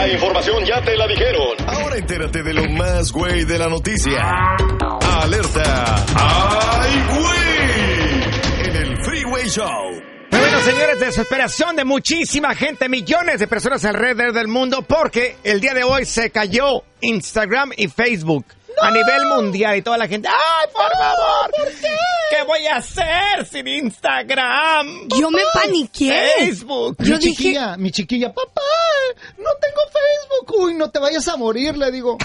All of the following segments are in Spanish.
La información ya te la dijeron. Ahora entérate de lo más güey de la noticia. ¡Alerta! ¡Ay, güey! En el Freeway Show. Bueno, señores, desesperación de muchísima gente, millones de personas alrededor del mundo, porque el día de hoy se cayó Instagram y Facebook. A nivel mundial y toda la gente, ¡ay, por favor! ¿Por qué? ¿Qué voy a hacer sin Instagram? Yo me paniqué. Facebook. Yo Mi chiquilla, papá, no tengo Facebook. Uy, no te vayas a morir, le digo.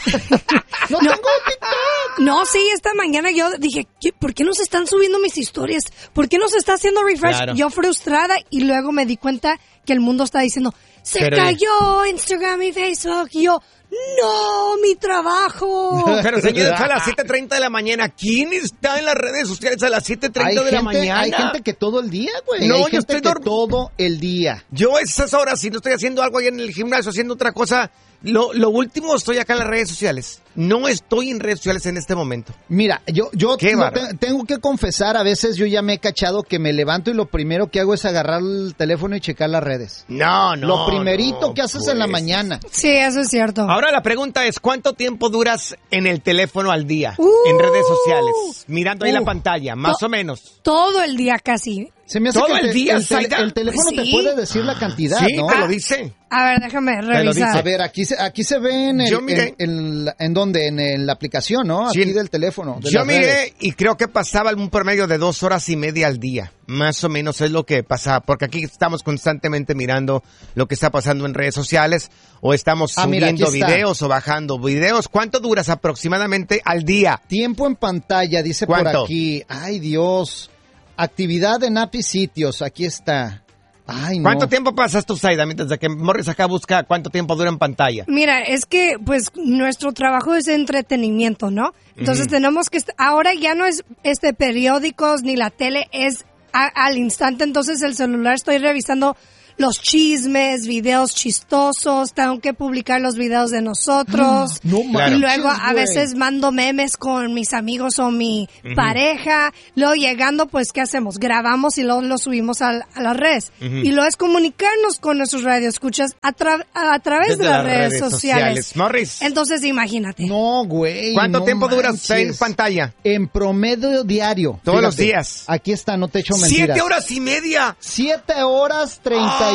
No tengo TikTok. No, sí, esta mañana yo dije, ¿por qué no se están subiendo mis historias? ¿Por qué no se está haciendo refresh? Claro. Yo frustrada y luego me di cuenta que el mundo está diciendo, se cayó Instagram y Facebook. Y yo, ¡no, mi trabajo! Pero señores, a las 7:30 de la mañana, ¿quién está en las redes sociales a las 7:30 de la mañana? Hay gente que todo el día, güey. No, hay yo gente estoy que todo el día. Yo a esas horas, si no estoy haciendo algo ahí en el gimnasio, haciendo otra cosa, lo último, estoy acá en las redes sociales. No estoy en redes sociales en este momento. Mira, yo Qué tengo que confesar, a veces yo ya me he cachado que me levanto y lo primero que hago es agarrar el teléfono y checar las redes. No. Lo primerito que haces en la mañana. Sí, eso es cierto. Ahora la pregunta es, ¿cuánto tiempo duras en el teléfono al día? En redes sociales, mirando ahí la pantalla, más o menos. Todo el día casi. Se me hace Todo que el día, el teléfono te Sí. puede decir la cantidad, Sí, ¿no? te lo dice. A ver, déjame lo revisar. A ver, aquí se ve en Yo miré. ¿en dónde? En la aplicación, ¿no? Sí. Aquí del teléfono. de Yo las miré redes. y creo que pasaba un promedio de 2 horas y media al día. Más o menos es lo que pasaba. Porque aquí estamos constantemente mirando lo que está pasando en redes sociales. O estamos Mira, subiendo aquí está. videos o bajando videos. ¿Cuánto duras aproximadamente al día? Tiempo en pantalla, dice ¿Cuánto? por aquí. Ay, Dios. Actividad en app y sitios. Aquí está. Ay, no. ¿Cuánto tiempo pasas tú, Zaida, mientras de que Morris acá busca cuánto tiempo dura en pantalla? Mira, es que pues nuestro trabajo es entretenimiento, ¿no? Entonces tenemos que, ahora ya no es periódicos ni la tele, es al instante. Entonces el celular estoy revisando los chismes, videos chistosos, tengo que publicar los videos de nosotros. No Y manches, luego a güey. veces mando memes con mis amigos o mi pareja. Luego llegando, pues, ¿qué hacemos? Grabamos y luego lo subimos a las redes. Y luego es comunicarnos con nuestros radioescuchas a través de las redes sociales. Morris, Entonces, imagínate. No, güey. ¿cuánto no tiempo duras manches. en pantalla? En promedio diario. Todos los días. Aquí está, no te echo mentiras. 7 horas y media. 7 horas 36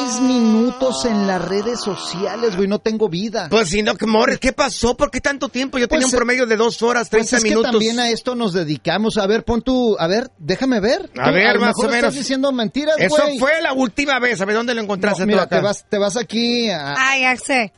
minutos en las redes sociales, güey. No tengo vida. Pues si no, Morris, ¿qué pasó? ¿Por qué tanto tiempo? Yo tenía Pues, un promedio de 2 horas, 30 Pues es minutos. que también a esto nos dedicamos. A ver, déjame ver. A ver, lo más mejor o menos. estás diciendo mentiras, Eso güey. fue la última vez. A ver, ¿dónde lo encontraste No, tú mira, acá? te vas aquí Ya sé.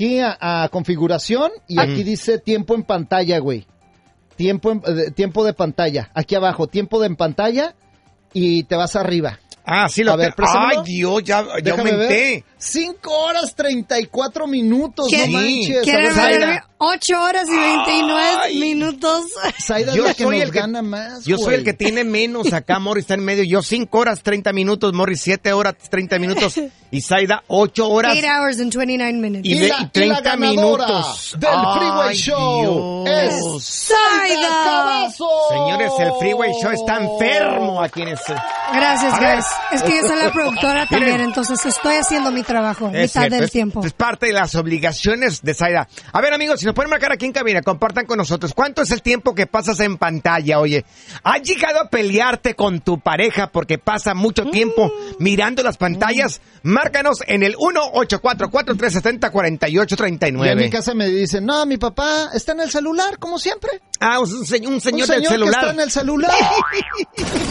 a configuración y aquí dice tiempo en pantalla, güey. Tiempo de pantalla. Aquí abajo, tiempo de en pantalla y te vas arriba. Ah, sí, lo A ver, que... préstamelo. Ay, Dios, ya Déjame aumenté. ver. 5 horas 34 minutos, no manches. ¿Quieres ¿Sabes? ver 8 horas y 29 minutos? Zaida es Yo la que soy nos el que- gana más, Yo soy güey. el que tiene menos acá, Morris está en medio. Yo 5 horas 30 minutos, Morris 7 horas 30 minutos y Zaida 8 horas 8 hours and 29 minutes. y, Y la 30 ganadora minutos. del Freeway Ay, Show Dios. es Zaida Cavazo. Señores, el Freeway Show está enfermo aquí en este. Gracias, A ver. guys. Es que yo soy la productora también, entonces estoy haciendo mi trabajo Es mitad cierto, del es- tiempo. Es parte de las obligaciones de Zaida. A ver, amigos, si nos pueden marcar aquí en cabina, compartan con nosotros. ¿Cuánto es el tiempo que pasas en pantalla? Oye, ¿has llegado a pelearte con tu pareja porque pasa mucho tiempo mirando las pantallas? Márcanos en el 1-844-370-4839. Y en mi casa me dicen, no, mi papá está en el celular, como siempre. Ah, un señor Un del señor que celular. está en el celular.